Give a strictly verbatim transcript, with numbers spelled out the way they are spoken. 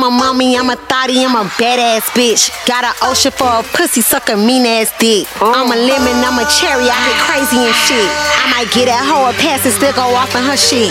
a mommy, I'm a thotty, I'm a badass bitch. Got an ocean for a pussy, suck a mean ass dick. I'm a lemon, I'm a cherry, I get crazy and shit. I might get that hoe a pass and still go off in her shit.